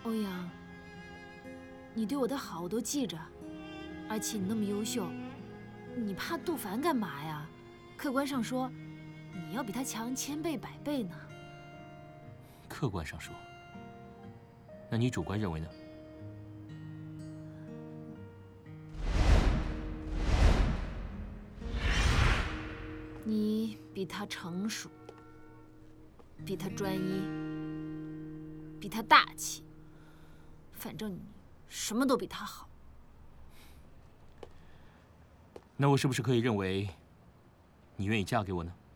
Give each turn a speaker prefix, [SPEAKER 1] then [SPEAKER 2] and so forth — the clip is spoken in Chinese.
[SPEAKER 1] 欧阳，你对我的好我都记着，而且你那么优秀，你怕杜凡干嘛呀？客观上说，你要比他强1000倍100倍呢。
[SPEAKER 2] 客观上说，那你主观认为呢？
[SPEAKER 1] 你比他成熟，比他专一，比他大气，反正你什么都比他好。
[SPEAKER 2] 那我是不是可以认为，你愿意嫁给我呢？